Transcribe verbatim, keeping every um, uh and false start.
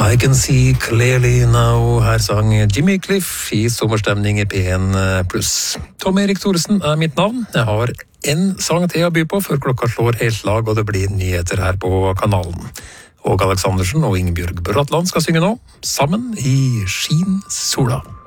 I can see clearly now, her sang Jimmy Cliff i sommerstemning i P en pluss. Tom Erik Thoresen er mitt navn. Jeg har en sang til å by på før klokka slår helt lag, og det blir nyheter her på kanalen. Og Aleksandersen og Ingebjørg Bratland skal synge nå, sammen i Skin Sola.